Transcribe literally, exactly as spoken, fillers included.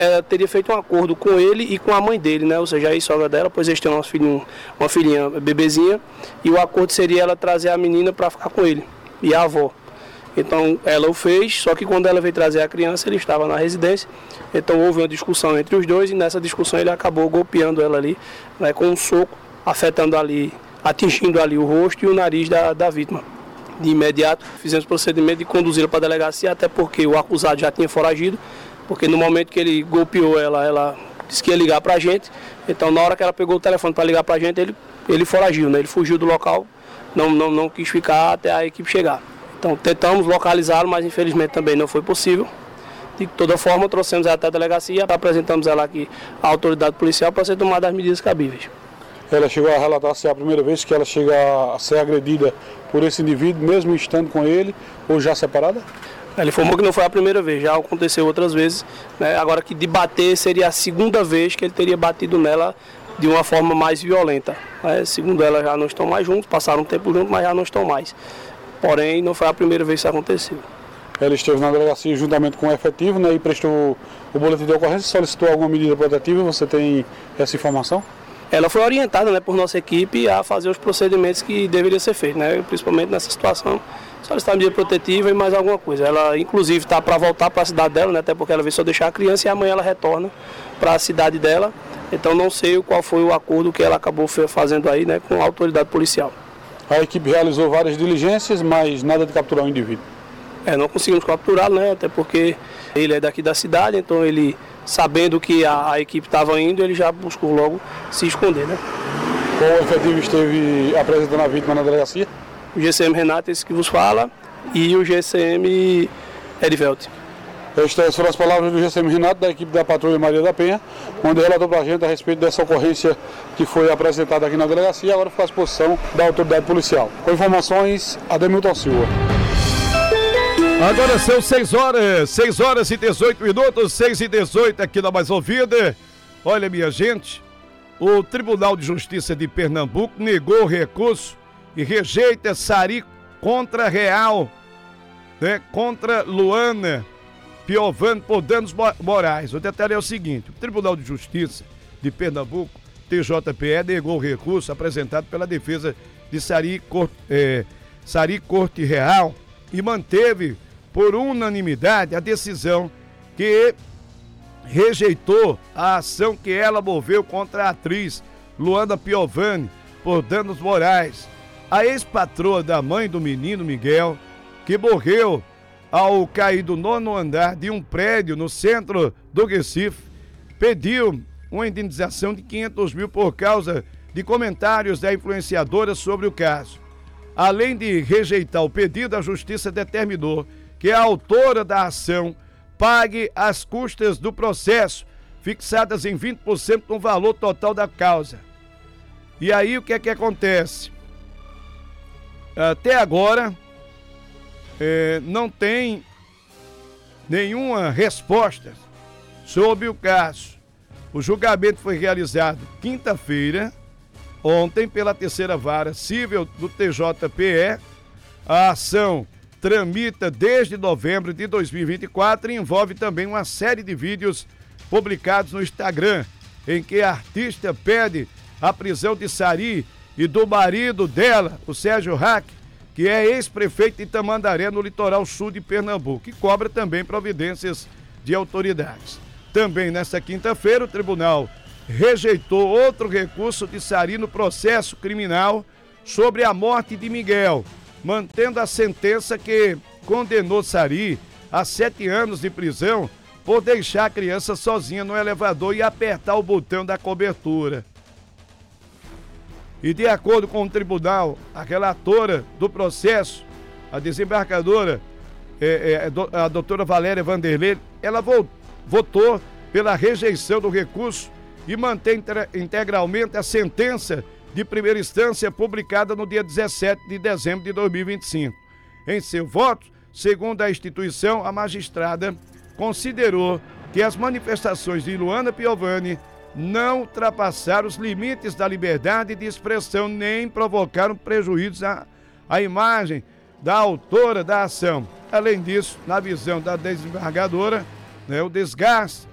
ela teria feito um acordo com ele e com a mãe dele, né? Ou seja, a ex-sogra dela, pois eles têm um filhinho, uma filhinha bebezinha, e o acordo seria ela trazer a menina para ficar com ele, e a avó. Então ela o fez, só que quando ela veio trazer a criança, ele estava na residência, então houve uma discussão entre os dois, e nessa discussão ele acabou golpeando ela ali, né, com um soco, afetando ali, atingindo ali o rosto e o nariz da, da vítima. De imediato, fizemos o procedimento de conduzi-la para a delegacia, até porque o acusado já tinha foragido, porque no momento que ele golpeou ela, ela disse que ia ligar para a gente, então na hora que ela pegou o telefone para ligar para a gente, ele, ele foragiu, né? Ele fugiu do local, não, não, não quis ficar até a equipe chegar. Então tentamos localizá-lo, mas infelizmente também não foi possível. De toda forma, trouxemos ela até a delegacia, apresentamos ela aqui à autoridade policial para ser tomada as medidas cabíveis. Ela chegou a relatar se é a primeira vez que ela chega a ser agredida por esse indivíduo, mesmo estando com ele, ou já separada? Ele informou que não foi a primeira vez, já aconteceu outras vezes, né? Agora que de bater seria a segunda vez que ele teria batido nela de uma forma mais violenta, né? Segundo ela, já não estão mais juntos, passaram um tempo juntos, mas já não estão mais. Porém, não foi a primeira vez que isso aconteceu. Ela esteve na delegacia juntamente com o efetivo, né, e prestou o boletim de ocorrência, solicitou alguma medida protetiva, você tem essa informação? Ela foi orientada, né, por nossa equipe a fazer os procedimentos que deveriam ser feitos, né, principalmente nessa situação, solicitar medida protetiva e mais alguma coisa. Ela, inclusive, está para voltar para a cidade dela, né, até porque ela veio só deixar a criança e amanhã ela retorna para a cidade dela. Então, não sei qual foi o acordo que ela acabou fazendo aí, né, com a autoridade policial. A equipe realizou várias diligências, mas nada de capturar o indivíduo. É, não conseguimos capturá-lo, né, até porque ele é daqui da cidade, então ele, sabendo que a, a equipe estava indo, ele já buscou logo se esconder, né. Qual efetivo esteve apresentando a vítima na delegacia? O G C M Renato, esse que vos fala, e o G C M Edvelt. Estas foram as palavras do G C M Renato, da equipe da Patrulha Maria da Penha, onde relatou para a gente a respeito dessa ocorrência que foi apresentada aqui na delegacia e agora fica à disposição da autoridade policial. Com informações, Ademilton Silva. Agora são seis horas, seis horas e dezoito minutos, seis e dezoito aqui na Mais Ouvida. Olha, minha gente, o Tribunal de Justiça de Pernambuco negou o recurso e rejeita Sari contra Real, né, contra Luana Piovani por danos morais. O detalhe é o seguinte: o Tribunal de Justiça de Pernambuco, T J P E, negou o recurso apresentado pela defesa de Sari Corte, é, Sari Corte Real e manteve por unanimidade a decisão que rejeitou a ação que ela moveu contra a atriz Luana Piovani por danos morais. A ex-patroa da mãe do menino Miguel, que morreu ao cair do nono andar de um prédio no centro do Recife, pediu uma indenização de quinhentos mil por causa de comentários da influenciadora sobre o caso. Além de rejeitar o pedido, a Justiça determinou que a autora da ação pague as custas do processo, fixadas em vinte por cento do valor total da causa. E aí o que é que acontece? Até agora, é, não tem nenhuma resposta sobre o caso. O julgamento foi realizado quinta-feira, ontem, pela terceira vara civil do T J P E. A ação tramita desde novembro de dois mil e vinte e quatro e envolve também uma série de vídeos publicados no Instagram, em que a artista pede a prisão de Sari e do marido dela, o Sérgio Hack, que é ex-prefeito de Tamandaré, no litoral sul de Pernambuco, e cobra também providências de autoridades. Também nesta quinta-feira, o tribunal rejeitou outro recurso de Sari no processo criminal sobre a morte de Miguel, mantendo a sentença que condenou Sari a sete anos de prisão por deixar a criança sozinha no elevador e apertar o botão da cobertura. E de acordo com o tribunal, a relatora do processo, a desembargadora, é, é, a doutora Valéria Vanderlei, ela votou pela rejeição do recurso e mantém integralmente a sentença de primeira instância publicada no dia dezessete de dezembro de dois mil e vinte e cinco. Em seu voto, segundo a instituição, a magistrada considerou que as manifestações de Luana Piovani não ultrapassaram os limites da liberdade de expressão nem provocaram prejuízos à, à imagem da autora da ação. Além disso, na visão da desembargadora, né, o desgaste